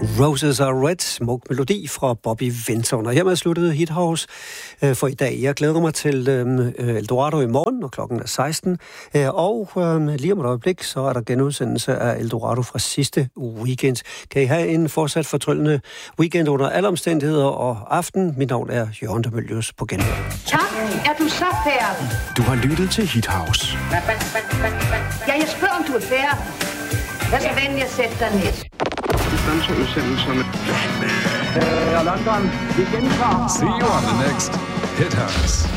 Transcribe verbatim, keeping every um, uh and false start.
Roses Are Red, smuk melodi fra Bobby Vinton. Og hermed sluttede Hit House øh, for i dag. Jeg glæder mig til øh, Eldorado i morgen, når klokken er seksten. Øh, og øh, lige om et øjeblik, så er der genudsendelse af Eldorado fra sidste weekend. Kan I have en fortsat fortryllende weekend under alle omstændigheder og aften. Mit navn er Jørgen de Mylius på genhør. Tak, er du så færdig? Du har lyttet til Hit House. Ja, jeg spørger, om du er færdig. Lad så venlig at sætte dig ned. See you on the next Hit House.